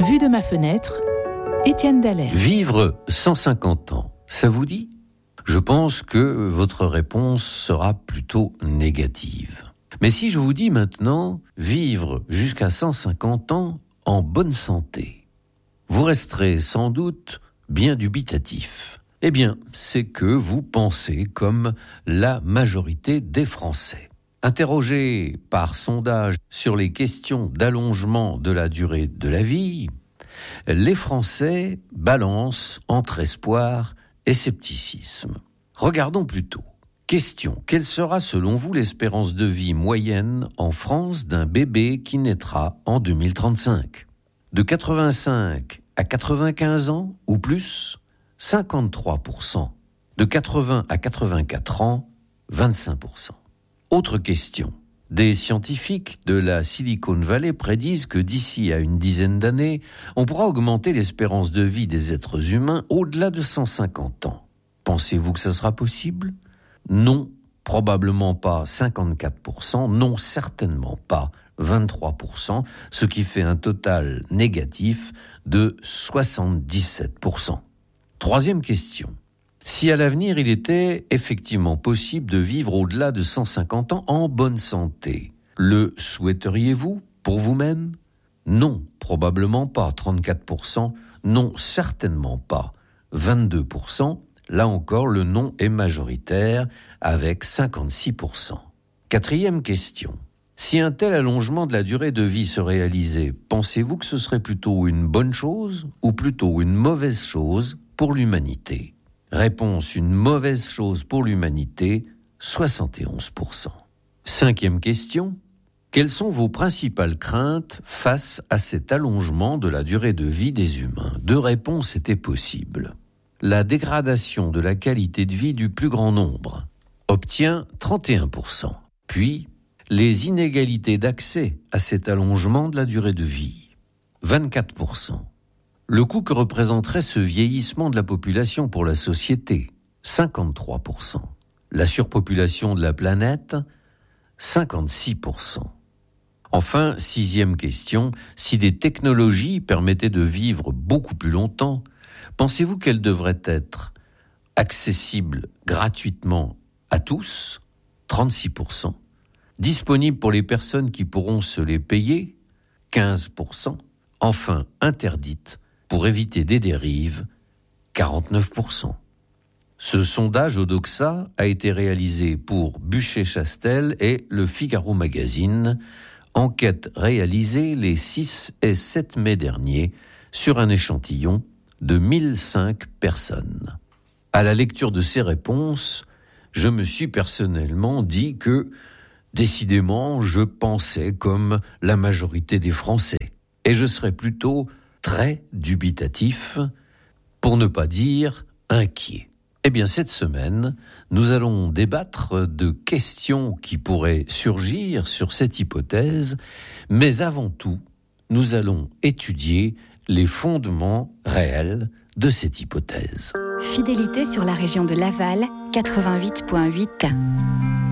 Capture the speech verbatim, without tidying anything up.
Vue de ma fenêtre, Étienne Dallaire. Vivre cent cinquante ans, ça vous dit ? Je pense que votre réponse sera plutôt négative. Mais si je vous dis maintenant vivre jusqu'à cent cinquante ans en bonne santé, vous resterez sans doute bien dubitatif. Eh bien, c'est que vous pensez comme la majorité des Français. Interrogés par sondage sur les questions d'allongement de la durée de la vie, les Français balancent entre espoir et scepticisme. Regardons plutôt. Question, quelle sera selon vous l'espérance de vie moyenne en France d'un bébé qui naîtra en deux mille trente-cinq ? De quatre-vingt-cinq à quatre-vingt-quinze ans ou plus, cinquante-trois pour cent. De quatre-vingts à quatre-vingt-quatre ans, vingt-cinq pour cent. Autre question. Des scientifiques de la Silicon Valley prédisent que d'ici à une dizaine d'années, on pourra augmenter l'espérance de vie des êtres humains au-delà de cent cinquante ans. Pensez-vous que ça sera possible ? Non, probablement pas cinquante-quatre pour cent, non, certainement pas vingt-trois pour cent, ce qui fait un total négatif de soixante-dix-sept pour cent. Troisième question. Si à l'avenir il était effectivement possible de vivre au-delà de cent cinquante ans en bonne santé, le souhaiteriez-vous pour vous-même ? Non, probablement pas, trente-quatre pour cent, non, certainement pas, vingt-deux pour cent, là encore le non est majoritaire avec cinquante-six pour cent. Quatrième question. Si un tel allongement de la durée de vie se réalisait, pensez-vous que ce serait plutôt une bonne chose ou plutôt une mauvaise chose pour l'humanité ? Réponse, une mauvaise chose pour l'humanité, soixante et onze pour cent. Cinquième question. Quelles sont vos principales craintes face à cet allongement de la durée de vie des humains ? Deux réponses étaient possibles. La dégradation de la qualité de vie du plus grand nombre obtient trente et un pour cent. Puis, les inégalités d'accès à cet allongement de la durée de vie, vingt-quatre pour cent. Le coût que représenterait ce vieillissement de la population pour la société, cinquante-trois pour cent. La surpopulation de la planète, cinquante-six pour cent. Enfin, sixième question, si des technologies permettaient de vivre beaucoup plus longtemps, pensez-vous qu'elles devraient être accessibles gratuitement à tous, trente-six pour cent. Disponibles pour les personnes qui pourront se les payer, quinze pour cent. Enfin, interdites pour éviter des dérives, quarante-neuf pour cent. Ce sondage Odoxa a été réalisé pour Buchet-Chastel et Le Figaro Magazine, enquête réalisée les six et sept mai dernier sur un échantillon de mille cinq personnes. À la lecture de ces réponses, je me suis personnellement dit que, décidément, je pensais comme la majorité des Français. Et je serais plutôt très dubitatif, pour ne pas dire inquiet. Eh bien, cette semaine, nous allons débattre de questions qui pourraient surgir sur cette hypothèse, mais avant tout, nous allons étudier les fondements réels de cette hypothèse. Fidélité sur la région de Laval, quatre-vingt-huit virgule huit.